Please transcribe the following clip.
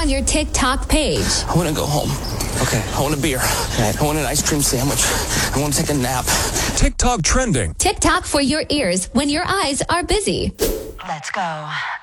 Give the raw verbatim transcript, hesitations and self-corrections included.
on your TikTok page. I want to go home. Okay. I want a beer. Right. I want an ice cream sandwich. I want to take a nap. TikTok trending. TikTok for your ears when your eyes are busy. Let's go.